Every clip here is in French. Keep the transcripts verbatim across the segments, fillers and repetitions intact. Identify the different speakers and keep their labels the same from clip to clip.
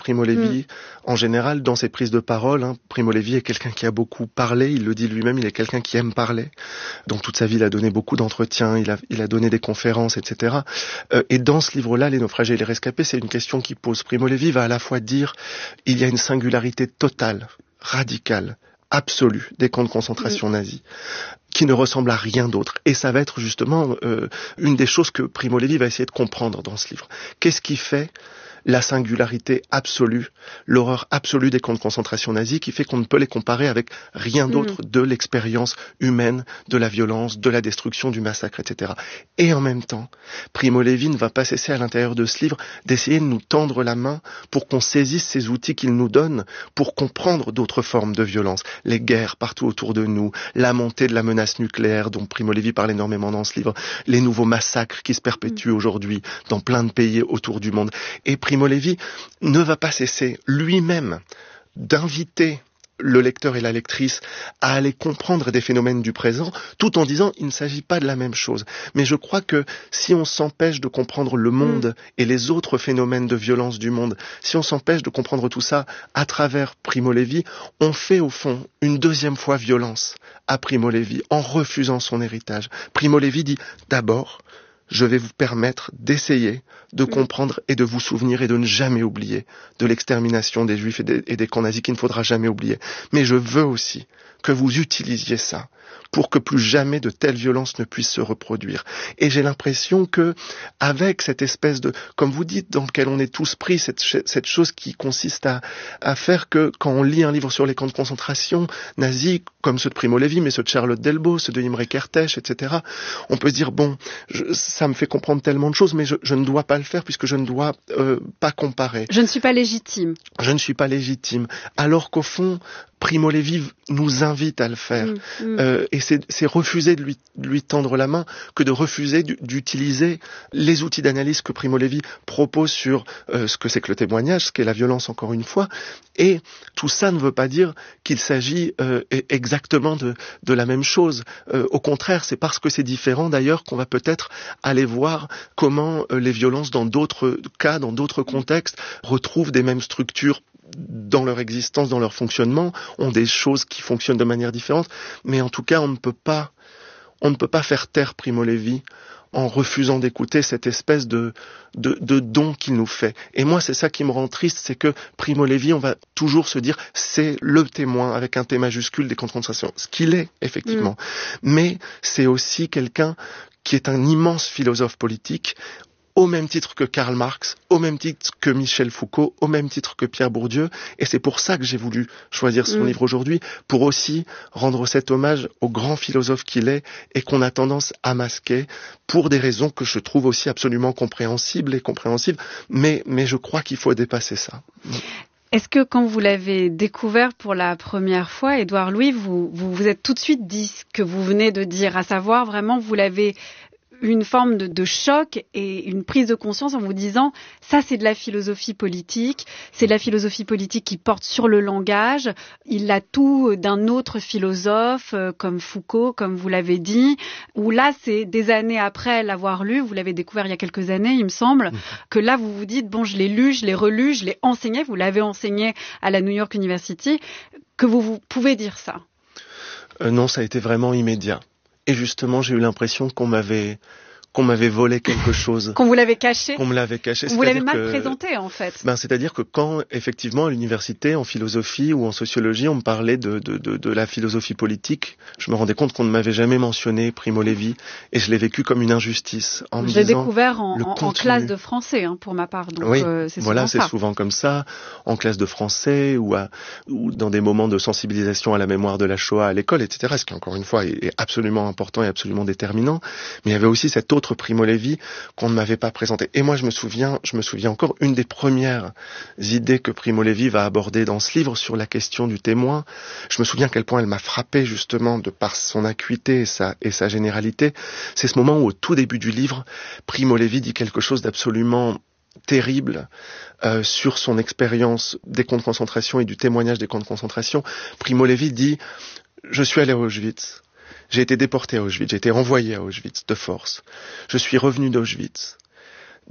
Speaker 1: Primo Levi,
Speaker 2: Mm.
Speaker 1: en général, dans ses prises de parole, hein, Primo Levi est quelqu'un qui a beaucoup parlé, il le dit lui-même, il est quelqu'un qui aime parler. Donc toute sa vie, il a donné beaucoup d'entretiens, il a, il a donné des conférences, et cetera. Euh, et dans ce livre-là, Les naufragés et les rescapés, c'est une question qui pose. Primo Levi va à la fois dire, il y a une singularité totale, radicale, absolue des camps de concentration
Speaker 2: Mm.
Speaker 1: nazis, qui ne ressemble à rien d'autre. Et ça va être justement euh, une des choses que Primo Levi va essayer de comprendre dans ce livre. Qu'est-ce qui fait la singularité absolue, l'horreur absolue des camps de concentration nazis, qui fait qu'on ne peut les comparer avec rien d'autre
Speaker 2: Mm.
Speaker 1: de l'expérience humaine, de la violence, de la destruction, du massacre, et cetera. Et en même temps, Primo Levi ne va pas cesser à l'intérieur de ce livre d'essayer de nous tendre la main pour qu'on saisisse ces outils qu'il nous donne pour comprendre d'autres formes de violence. Les guerres partout autour de nous, la montée de la menace nucléaire dont Primo Levi parle énormément dans ce livre, les nouveaux massacres qui se perpétuent
Speaker 2: Mm.
Speaker 1: aujourd'hui dans plein de pays autour du monde. Et Primo Levi ne va pas cesser lui-même d'inviter le lecteur et la lectrice à aller comprendre des phénomènes du présent, tout en disant il ne s'agit pas de la même chose. Mais je crois que si on s'empêche de comprendre le monde
Speaker 2: Mm.
Speaker 1: et les autres phénomènes de violence du monde, si on s'empêche de comprendre tout ça à travers Primo Levi, on fait au fond une deuxième fois violence à Primo Levi en refusant son héritage. Primo Levi dit d'abord, je vais vous permettre d'essayer de
Speaker 2: Mm.
Speaker 1: comprendre et de vous souvenir et de ne jamais oublier de l'extermination des Juifs et des, et des camps nazis qu'il ne faudra jamais oublier. Mais je veux aussi que vous utilisiez ça pour que plus jamais de telles violences ne puissent se reproduire. Et j'ai l'impression que, avec cette espèce de, comme vous dites, dans lequel on est tous pris, cette, cette chose qui consiste à, à faire que, quand on lit un livre sur les camps de concentration nazis, comme ceux de Primo Levi, mais ceux de Charlotte Delbo, ceux de Imre Kertész, et cetera, on peut se dire, bon, je, ça me fait comprendre tellement de choses, mais je, je ne dois pas le faire puisque je ne dois euh, pas comparer.
Speaker 2: Je ne suis pas légitime.
Speaker 1: Je ne suis pas légitime. Alors qu'au fond, Primo Levi nous invite à le faire.
Speaker 2: Mm. Mm.
Speaker 1: Euh, et c'est, c'est refuser de lui, de lui tendre la main que de refuser d'utiliser les outils d'analyse que Primo Levi propose sur euh, ce que c'est que le témoignage, ce qu'est la violence encore une fois. Et tout ça ne veut pas dire qu'il s'agit euh, exactement de, de la même chose. Euh, au contraire, c'est parce que c'est différent d'ailleurs qu'on va peut-être aller voir comment euh, les violences dans d'autres cas, dans d'autres contextes, retrouvent des mêmes structures dans leur existence, dans leur fonctionnement, ont des choses qui fonctionnent de manière différente, mais en tout cas, on ne peut pas, on ne peut pas faire taire Primo Levi en refusant d'écouter cette espèce de, de, de don qu'il nous fait. Et moi, c'est ça qui me rend triste, c'est que Primo Levi, on va toujours se dire, c'est le témoin avec un T majuscule des camps de concentration, ce qu'il est, effectivement. Mm. Mais c'est aussi quelqu'un qui est un immense philosophe politique, au même titre que Karl Marx, au même titre que Michel Foucault, au même titre que Pierre Bourdieu. Et c'est pour ça que j'ai voulu choisir son mmh. livre aujourd'hui, pour aussi rendre cet hommage au grand philosophe qu'il est et qu'on a tendance à masquer pour des raisons que je trouve aussi absolument compréhensibles et compréhensibles. Mais, mais je crois qu'il faut dépasser ça.
Speaker 2: Est-ce que quand vous l'avez découvert pour la première fois, Édouard Louis, vous, vous vous êtes tout de suite dit ce que vous venez de dire, à savoir vraiment vous l'avez une forme de, de choc et une prise de conscience en vous disant ça c'est de la philosophie politique, c'est de la philosophie politique qui porte sur le langage, il a tout d'un autre philosophe euh, comme Foucault, comme vous l'avez dit, où là c'est des années après l'avoir lu, vous l'avez découvert il y a quelques années il me semble, mmh. que là vous vous dites bon je l'ai lu, je l'ai relu, je l'ai enseigné, vous l'avez enseigné à la New York University, que vous, vous pouvez dire ça.
Speaker 1: Euh, non, ça a été vraiment immédiat. Et justement, j'ai eu l'impression qu'on m'avait qu'on m'avait volé quelque chose.
Speaker 2: Qu'on vous l'avait caché.
Speaker 1: Qu'on me l'avait caché.
Speaker 2: Vous l'avez mal
Speaker 1: que,
Speaker 2: présenté, en fait.
Speaker 1: Ben, c'est-à-dire que quand, effectivement, à l'université, en philosophie ou en sociologie, on me parlait de, de, de, de la philosophie politique, je me rendais compte qu'on ne m'avait jamais mentionné Primo Levi, et je l'ai vécu comme une injustice. En
Speaker 2: je l'ai découvert en, en, en classe de français, hein, pour ma part. Donc,
Speaker 1: oui,
Speaker 2: euh, c'est
Speaker 1: voilà,
Speaker 2: souvent
Speaker 1: c'est souvent comme ça, en classe de français ou, à, ou dans des moments de sensibilisation à la mémoire de la Shoah à l'école, et cetera, ce qui, encore une fois, est, est absolument important et absolument déterminant. Mais il y avait aussi cet autre Primo Levi qu'on ne m'avait pas présenté. Et moi, je me souviens, je me souviens encore, une des premières idées que Primo Levi va aborder dans ce livre sur la question du témoin. Je me souviens à quel point elle m'a frappé, justement, de par son acuité et sa, et sa généralité. C'est ce moment où, au tout début du livre, Primo Levi dit quelque chose d'absolument terrible euh, sur son expérience des camps de concentration et du témoignage des camps de concentration. Primo Levi dit « Je suis allé à Auschwitz. J'ai été déporté à Auschwitz, j'ai été renvoyé à Auschwitz de force. Je suis revenu d'Auschwitz.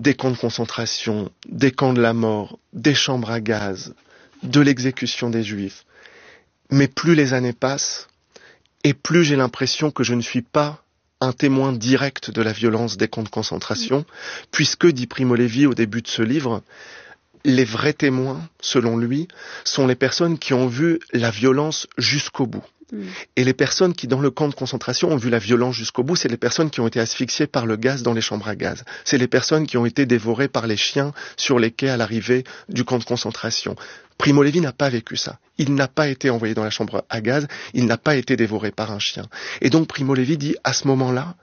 Speaker 1: des camps de concentration, des camps de la mort, des chambres à gaz, de l'exécution des Juifs. Mais plus les années passent, et plus j'ai l'impression que je ne suis pas un témoin direct de la violence des camps de concentration, puisque, dit Primo Levi au début de ce livre, les vrais témoins, selon lui, sont les personnes qui ont vu la violence jusqu'au bout. Mmh. Et les personnes qui, dans le camp de concentration, ont vu la violence jusqu'au bout, c'est les personnes qui ont été asphyxiées par le gaz dans les chambres à gaz. C'est les personnes qui ont été dévorées par les chiens sur les quais à l'arrivée du camp de concentration. Primo Levi n'a pas vécu ça. Il n'a pas été envoyé dans la chambre à gaz, il n'a pas été dévoré par un chien. Et donc Primo Levi dit, à ce moment-là,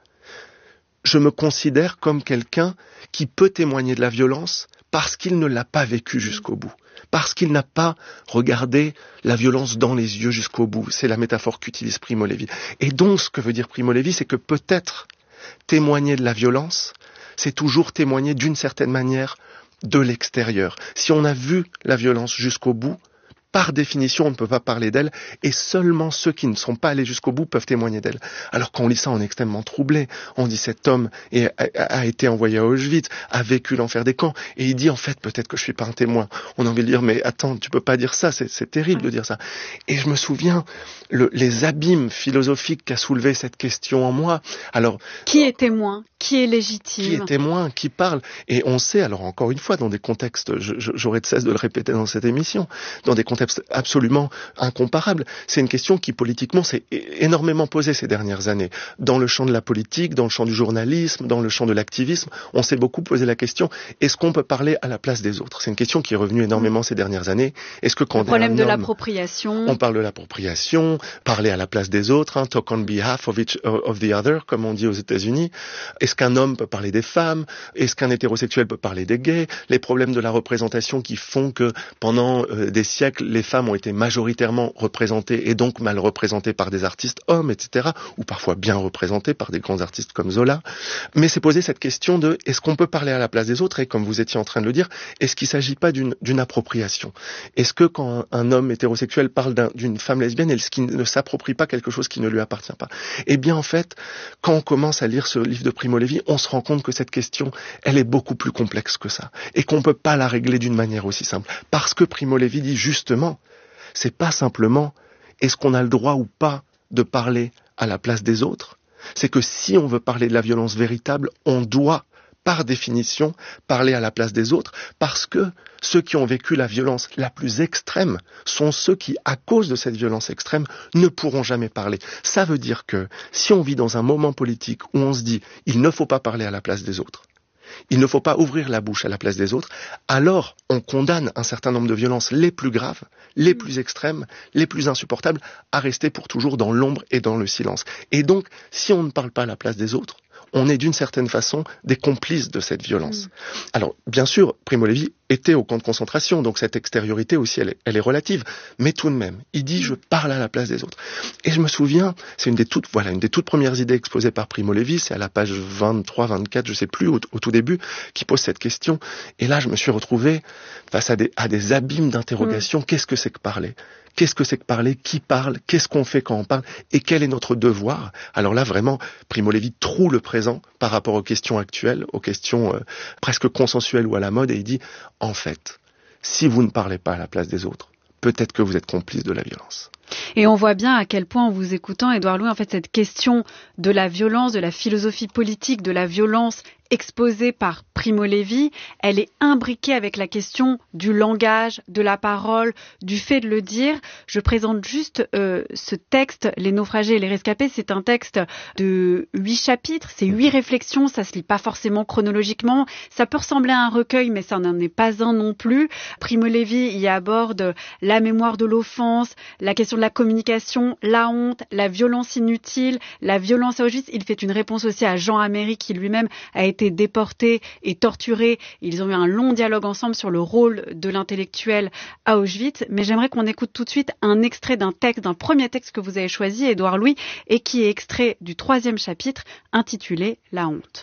Speaker 1: je me considère comme quelqu'un qui peut témoigner de la violence parce qu'il ne l'a pas vécu jusqu'au bout. Parce qu'il n'a pas regardé la violence dans les yeux jusqu'au bout. C'est la métaphore qu'utilise Primo Levi. Et donc, ce que veut dire Primo Levi, c'est que peut-être témoigner de la violence, c'est toujours témoigner d'une certaine manière de l'extérieur. Si on a vu la violence jusqu'au bout, par définition, on ne peut pas parler d'elle, et seulement ceux qui ne sont pas allés jusqu'au bout peuvent témoigner d'elle. Alors quand on lit ça, on est extrêmement troublé. On dit cet homme est, a, a été envoyé à Auschwitz, a vécu l'enfer des camps, et il dit en fait peut-être que je suis pas un témoin. On a envie de dire mais attends, tu peux pas dire ça, c'est, c'est terrible de dire ça. Et je me souviens le, les abîmes philosophiques qu'a soulevé cette question en moi. Alors
Speaker 2: qui est témoin? Qui est légitime?
Speaker 1: Qui est témoin? Qui parle? Et on sait, alors encore une fois, dans des contextes, je, je, j'aurais de cesse de le répéter dans cette émission, dans des contextes absolument incomparables. C'est une question qui politiquement s'est énormément posée ces dernières années. Dans le champ de la politique, dans le champ du journalisme, dans le champ de l'activisme, on s'est beaucoup posé la question, est-ce qu'on peut parler à la place des autres? C'est une question qui est revenue énormément ces dernières années. Est-ce que quand
Speaker 2: le problème de
Speaker 1: homme,
Speaker 2: l'appropriation,
Speaker 1: on parle de l'appropriation, parler à la place des autres, hein, talk on behalf of, each, of the other, comme on dit aux États-Unis. Est-ce qu'un homme peut parler des femmes? Est-ce qu'un hétérosexuel peut parler des gays? Les problèmes de la représentation qui font que pendant euh, des siècles, les femmes ont été majoritairement représentées et donc mal représentées par des artistes hommes, et cetera, ou parfois bien représentées par des grands artistes comme Zola. Mais c'est posé cette question de est-ce qu'on peut parler à la place des autres? Et comme vous étiez en train de le dire, est-ce qu'il ne s'agit pas d'une, d'une appropriation? Est-ce que quand un homme hétérosexuel parle d'un, d'une femme lesbienne, est-ce qu'il ne s'approprie pas quelque chose qui ne lui appartient pas? Eh bien en fait, quand on commence à lire ce livre de Primo Levi, on se rend compte que cette question, elle est beaucoup plus complexe que ça. Et qu'on ne peut pas la régler d'une manière aussi simple. Parce que Primo Levi dit justement, c'est pas simplement est-ce qu'on a le droit ou pas de parler à la place des autres, c'est que si on veut parler de la violence véritable, on doit, par définition, parler à la place des autres, parce que ceux qui ont vécu la violence la plus extrême sont ceux qui, à cause de cette violence extrême, ne pourront jamais parler. Ça veut dire que si on vit dans un moment politique où on se dit « il ne faut pas parler à la place des autres », il ne faut pas ouvrir la bouche à la place des autres, alors on condamne un certain nombre de violences les plus graves, les plus extrêmes, les plus insupportables, à rester pour toujours dans l'ombre et dans le silence. Et donc, si on ne parle pas à la place des autres, on est d'une certaine façon des complices de cette violence. Mmh. Alors, bien sûr, Primo Levi était au camp de concentration, donc cette extériorité aussi, elle est, elle est relative. Mais tout de même, il dit « je parle à la place des autres ». Et je me souviens, c'est une des toutes, voilà, une des toutes premières idées exposées par Primo Levi, c'est à la page vingt-trois, vingt-quatre, je sais plus, au, au tout début, qui pose cette question. Et là, je me suis retrouvé face à des, à des abîmes d'interrogations. Mmh. Qu'est-ce que c'est que parler ? Qu'est-ce que c'est que parler? Qui parle? Qu'est-ce qu'on fait quand on parle? Et quel est notre devoir? Alors là, vraiment, Primo Levi troue le présent par rapport aux questions actuelles, aux questions euh, presque consensuelles ou à la mode, et il dit, en fait, si vous ne parlez pas à la place des autres, peut-être que vous êtes complice de la violence.
Speaker 2: Et on voit bien à quel point, en vous écoutant, Édouard Louis, en fait, cette question de la violence, de la philosophie politique, de la violence exposée par Primo Levi, elle est imbriquée avec la question du langage, de la parole, du fait de le dire. Je présente juste euh, ce texte, Les naufragés et les rescapés. C'est un texte de huit chapitres, c'est huit réflexions, ça se lit pas forcément chronologiquement. Ça peut ressembler à un recueil, mais ça n'en est pas un non plus. Primo Levi y aborde la mémoire de l'offense, la question de la communication, la honte, la violence inutile, la violence à Auschwitz. Il fait une réponse aussi à Jean Améry, qui lui-même a été déporté et torturé. Ils ont eu un long dialogue ensemble sur le rôle de l'intellectuel à Auschwitz. Mais j'aimerais qu'on écoute tout de suite un extrait d'un texte, d'un premier texte que vous avez choisi, Édouard Louis, et qui est extrait du troisième chapitre, intitulé « La honte ».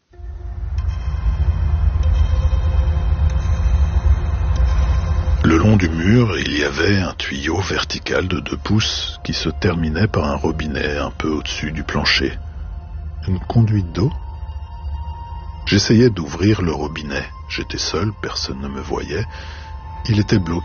Speaker 3: Le long du mur, il y avait un tuyau vertical de deux pouces qui se terminait par un robinet un peu au-dessus du plancher. Une conduite d'eau ? J'essayais d'ouvrir le robinet. J'étais seul, personne ne me voyait. Il était bloqué.